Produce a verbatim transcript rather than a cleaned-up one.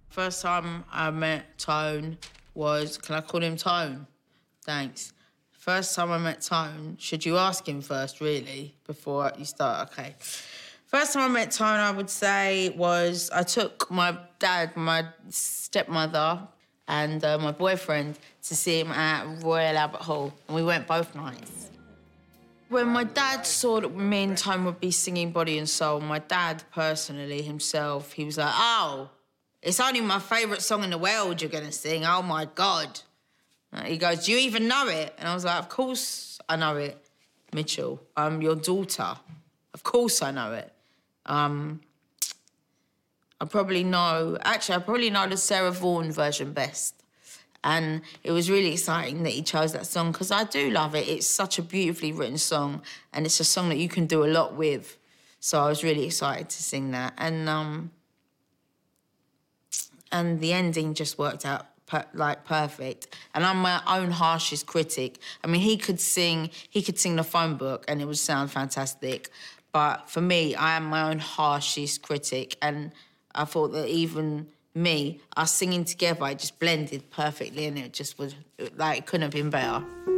First time I met Tone was, can I call him Tone? Thanks. First time I met Tone, should you ask him first, really, before you start? Okay. First time I met Tone, I would say, was I took my dad, my stepmother, and uh, my boyfriend to see him at Royal Albert Hall, and we went both nights. When my dad saw that me and Tone would be singing Body and Soul, my dad, personally, himself, he was like, oh, it's only my favourite song in the world you're going to sing, oh, my God. He goes, do you even know it? And I was like, of course I know it, Mitchell. I'm your daughter. Of course I know it. Um, I probably know... Actually, I probably know the Sarah Vaughan version best. And it was really exciting that he chose that song because I do love it. It's such a beautifully written song and it's a song that you can do a lot with. So I was really excited to sing that. And, um, and the ending just worked out Per, like perfect, and I'm my own harshest critic. I mean, he could sing, he could sing the phone book, and it would sound fantastic. But for me, I am my own harshest critic, and I thought that even me, us singing together, it just blended perfectly, and it just was like it couldn't have been better.